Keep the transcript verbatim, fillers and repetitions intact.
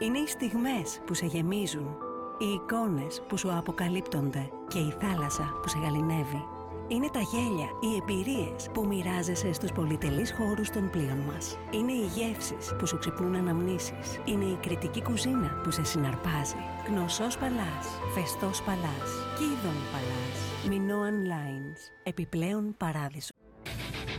Είναι οι στιγμές που σε γεμίζουν, οι εικόνες που σου αποκαλύπτονται και η θάλασσα που σε γαληνεύει. Είναι τα γέλια, οι εμπειρίες που μοιράζεσαι στους πολυτελείς χώρους των πλοίων μας. Είναι οι γεύσεις που σου ξυπνούν αναμνήσεις. Είναι η κριτική κουζίνα που σε συναρπάζει. Γνωσός Παλάς, Φεστός Παλάς, Κίδων Παλάς, Minoan Lines, επιπλέον παράδεισο.